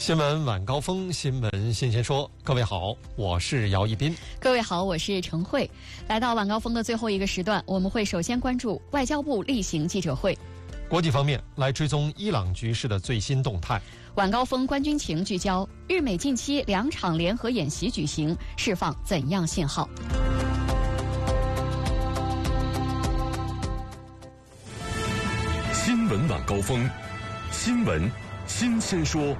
新闻晚高峰，新闻新鲜说。各位好，我是姚一斌。 各位好，我是程慧。来到晚高峰的最后一个时段，我们会首先关注外交部例行记者会。 国际方面，来追踪伊朗局势的最新动态。 晚高峰观军情聚焦日美近期2场联合演习举行，释放怎样信号？ 新闻晚高峰，新闻新鲜说。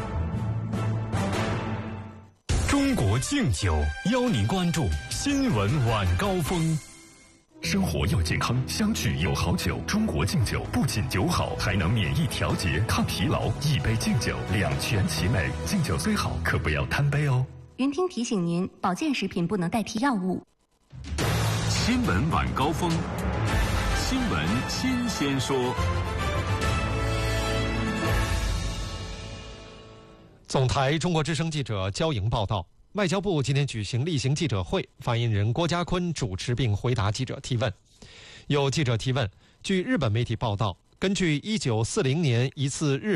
中国敬酒邀您关注新闻晚高峰。生活要健康，相聚有好酒。中国敬酒不仅酒好，还能免疫调节、抗疲劳。一杯敬酒，两全其美。敬酒虽好，可不要贪杯哦。 云听提醒您，保健食品不能代替药物。 新闻晚高峰，新闻新鲜说。 总台中国之声记者焦莹报道，外交部今天举行例行记者会，发言人郭家坤主持并回答记者提问。有记者提问，据日本媒体报道，根据1940年一次日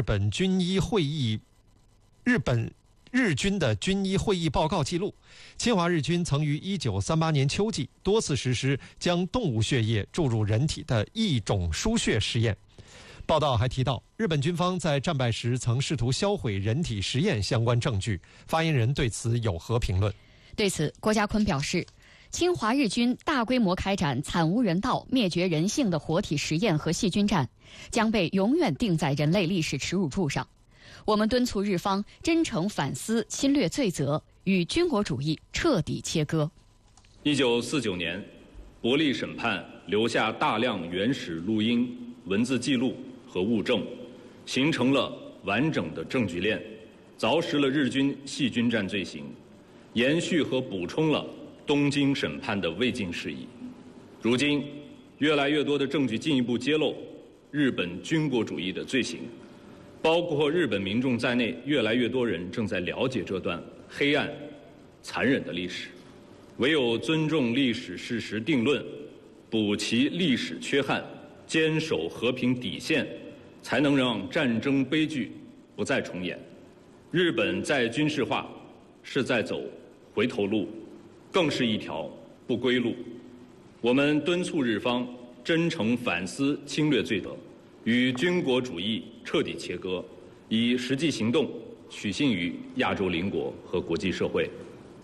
军的军医会议报告记录，侵华日军曾于1938年秋季多次实施将动物血液注入人体的异种输血实验。报道还提到，日本军方在战败时曾试图销毁人体实验相关证据。发言人对此有何评论？ 对此，郭家坤表示，侵华日军大规模开展惨无人道、灭绝人性的活体实验和细菌战，将被永远钉在人类历史耻辱柱上。我们敦促日方真诚反思侵略罪责，与军国主义彻底切割。 1949年，伯利审判留下大量原始录音、文字记录和物证，形成了完整的证据链，凿实了日军细菌战罪行，延续和补充了东京审判的未尽事宜。如今，越来越多的证据进一步揭露日本军国主义的罪行，包括日本民众在内，越来越多人正在了解这段黑暗、残忍的历史。唯有尊重历史事实定论，补齐历史缺憾，坚守和平底线，才能让战争悲剧不再重演。日本再军事化是在走回头路，更是一条不归路。我们敦促日方真诚反思侵略罪责，与军国主义彻底切割，以实际行动取信于亚洲邻国和国际社会。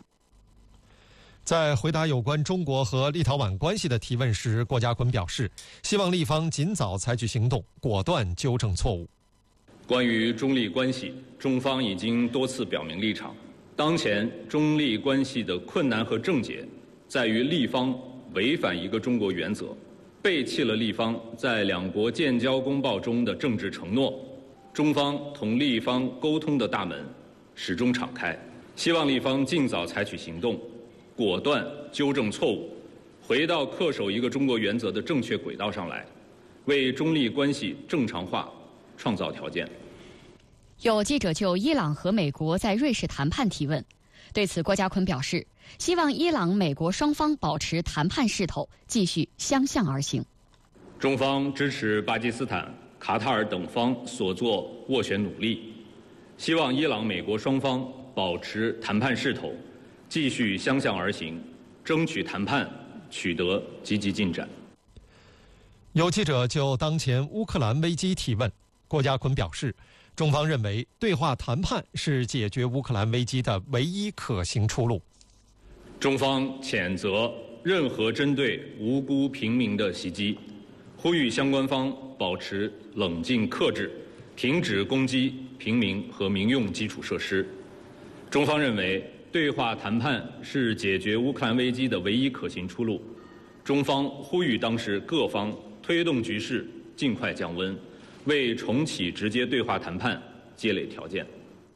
在回答有关中国和立陶宛关系的提问时，郭家坤表示，希望立方尽早采取行动，果断纠正错误。 关于中立关系，中方已经多次表明立场。当前中立关系的困难和症结，在于立方违反一个中国原则，背弃了立方在两国建交公报中的政治承诺。中方同立方沟通的大门始终敞开，希望立方尽早采取行动，果断纠正错误，回到恪守一个中国原则的正确轨道上来，为中立关系正常化创造条件。 有记者就伊朗和美国在瑞士谈判提问，对此郭家坤表示，希望伊朗、美国双方保持谈判势头，继续相向而行。 中方支持巴基斯坦、卡塔尔等方所做斡旋努力，希望伊朗、美国双方保持谈判势头，继续相向而行，争取谈判取得积极进展。 有记者就当前乌克兰危机提问，郭家坤表示，中方认为对话谈判是解决乌克兰危机的唯一可行出路。 中方谴责任何针对无辜平民的袭击，呼吁相关方保持冷静克制，停止攻击平民和民用基础设施。中方认为对话谈判是解决乌克兰危机的唯一可行出路。中方呼吁当时各方推动局势尽快降温，为重启直接对话谈判积累条件。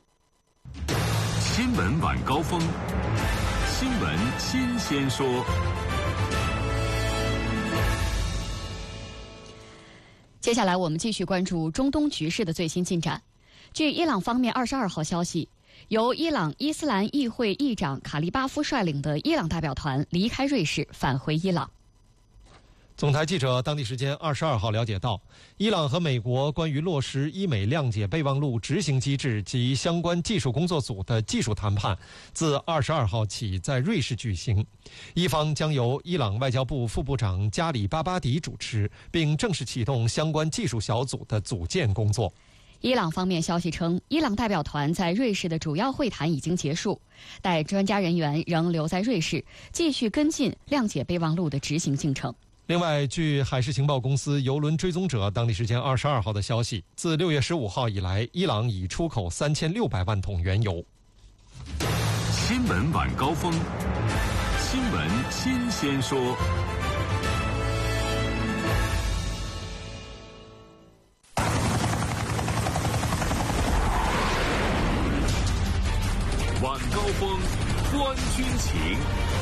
新闻晚高峰，新闻新鲜说。 接下来我们继续关注中东局势的最新进展。据伊朗方面22号消息，由伊朗伊斯兰议会议长卡利巴夫率领的伊朗代表团离开瑞士，返回伊朗。 总台记者当地时间22号了解到，伊朗和美国关于落实伊美谅解备忘录执行机制及相关技术工作组的技术谈判，自22号起在瑞士举行。伊方将由伊朗外交部副部长加里巴巴迪主持，并正式启动相关技术小组的组建工作。 伊朗方面消息称，伊朗代表团在瑞士的主要会谈已经结束，待专家人员仍留在瑞士，继续跟进谅解备忘录的执行进程。 另外，据海事情报公司邮轮追踪者当地时间22号的消息，自6月15号以来，伊朗已出口3600万桶原油。 新闻晚高峰，新闻新鲜说。晚高峰，观军情。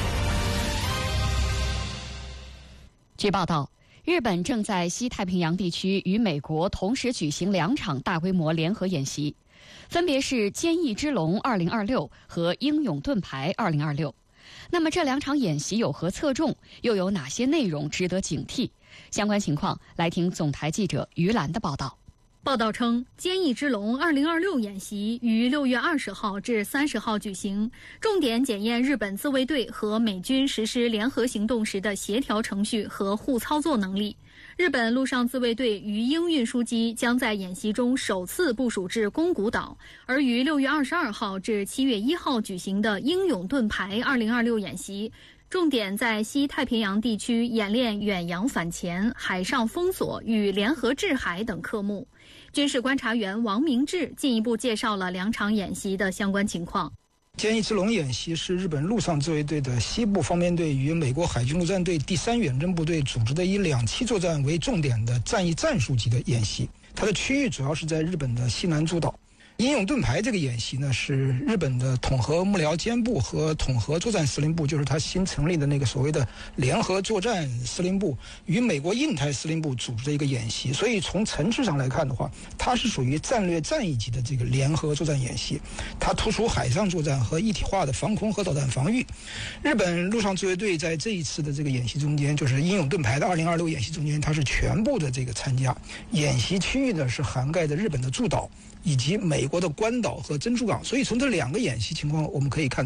据报道，日本正在西太平洋地区与美国同时举行2场大规模联合演习，分别是坚毅之龙2026和英勇盾牌2026。那么这2场演习有何侧重，又有哪些内容值得警惕？相关情况，来听总台记者于兰的报道。 报道称，坚毅之龙2026演习于6月20号至30号举行，重点检验日本自卫队和美军实施联合行动时的协调程序和互操作能力。日本陆上自卫队鱼鹰运输机将在演习中首次部署至宫古岛，而于6月22号至7月1号举行的英勇盾牌2026演习，重点在西太平洋地区演练远洋反潜、海上封锁与联合制海等科目。军事观察员王明志进一步介绍了2场演习的相关情况。 坚毅之龙演习是日本陆上自卫队的西部方面队与美国海军陆战队第3远征部队组织的以2栖作战为重点的战役战术级的演习，它的区域主要是在日本的西南诸岛。英勇盾牌这个演习呢，是日本的统合幕僚监部和统合作战司令部，就是它新成立的那个所谓的联合作战司令部与美国印太司令部组织的一个演习。所以从层次上来看的话，它是属于战略战役级的这个联合作战演习，它突出海上作战和一体化的防空和导弹防御。日本陆上自卫队在这一次的这个演习中间，就是英勇盾牌的2026演习中间，它是全部的这个参加。演习区域呢是涵盖着日本的诸岛以及美国的关岛和珍珠港，所以从这2个演习情况我们可以看